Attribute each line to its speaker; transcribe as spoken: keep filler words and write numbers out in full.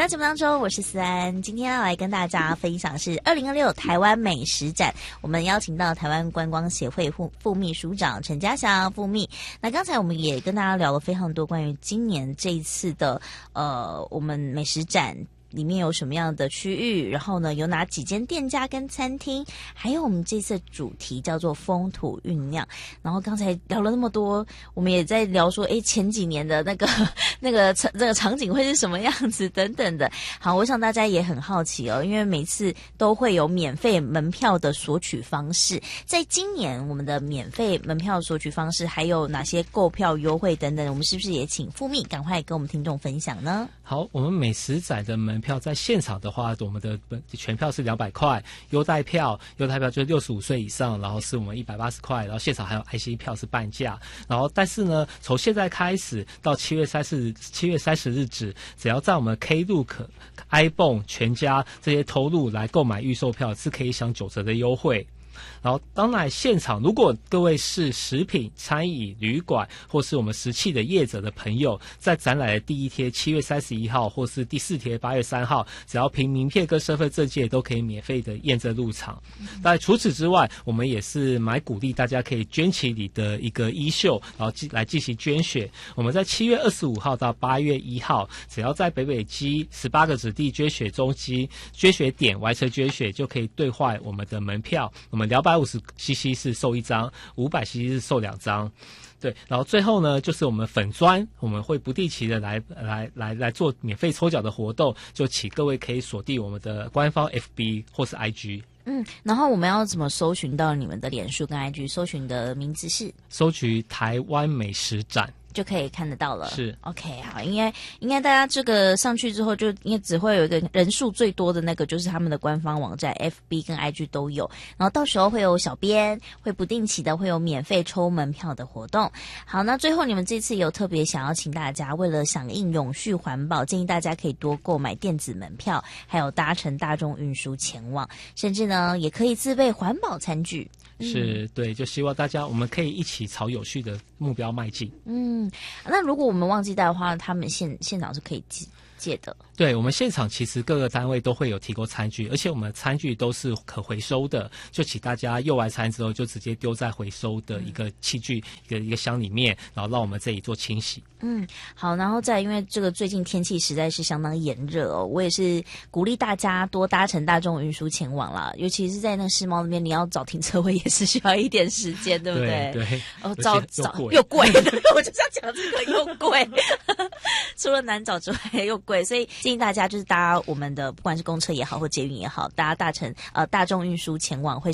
Speaker 1: 到节目当中，我是思安，今天要来跟大家分享是二零二六台湾美食展，我们邀请到台湾观光协会副副秘书长陈家祥副秘。那刚才我们也跟大家聊了非常多关于今年这一次的呃我们美食展里面有什么样的区域，然后呢有哪几间店家跟餐厅，还有我们这次的主题叫做风土酝酿。然后刚才聊了那么多，我们也在聊说诶前几年的那个那个这个场景会是什么样子等等的。好，我想大家也很好奇哦，因为每次都会有免费门票的索取方式，在今年我们的免费门票索取方式还有哪些购票优惠等等，我们是不是也请副秘赶快跟我们听众分享呢？
Speaker 2: 好，我们美食展的门票在现场的话，我们的全票是两百块，优待票优待票就是六十五岁以上，然后是我们一百八十块，然后现场还有 I C 票是半价。然后但是呢，从现在开始到七月三十七月三十日止，只要在我们 Klook、iBon、全家这些投入来购买预售票，是可以享九折的优惠。然后当然现场如果各位是食品、餐饮、旅馆或是我们食器的业者的朋友，在展览的第一天七月三十一号或是第四天八月三号，只要凭名片跟身份证件都可以免费的验证入场。当然除此之外，我们也是蛮鼓励大家可以捐起你的一个衣袖，然后来进行捐血。我们在七月二十五号到八月一号，只要在北北基十八个指定捐血中心捐血点完成捐血，就可以兑换我们的门票。我们两百五十 C C 是售一张，五百 C C 是售两张。对，然后最后呢，就是我们粉专，我们会不定期的来来来来做免费抽奖的活动，就请各位可以锁定我们的官方 F B 或是 I G。
Speaker 1: 嗯，然后我们要怎么搜寻到你们的脸书跟 I G？ 搜寻的名字是
Speaker 2: 搜取台湾美食展。
Speaker 1: 就可以看得到了。
Speaker 2: 是
Speaker 1: OK， 好，应该应该大家这个上去之后，就应该只会有一个人数最多的那个，就是他们的官方网站 F B 跟 I G 都有。然后到时候会有小编会不定期的会有免费抽门票的活动。好，那最后你们这次有特别想要请大家，为了响应永续环保，建议大家可以多购买电子门票，还有搭乘大众运输前往，甚至呢也可以自备环保餐具。
Speaker 2: 是，对，就希望大家我们可以一起朝有序的目标迈进。
Speaker 1: 嗯，那如果我们忘记带的话，他们现现场是可以借借的。
Speaker 2: 对，我们现场其实各个单位都会有提供餐具，而且我们餐具都是可回收的，就请大家用完餐之后就直接丢在回收的一个器具、嗯、一个一个箱里面，然后让我们这里做清洗。
Speaker 1: 嗯，好，然后再因为这个最近天气实在是相当炎热哦，我也是鼓励大家多搭乘大众运输前往啦，尤其是在那世贸那边，你要找停车位也是需要一点时间，对不对？
Speaker 2: 对对，
Speaker 1: 哦，找找又贵，我就是要讲这个又贵，除了难找之外又贵，所以建议大家就是搭我们的不管是公车也好或捷运也好，大家搭乘呃大众运输前往会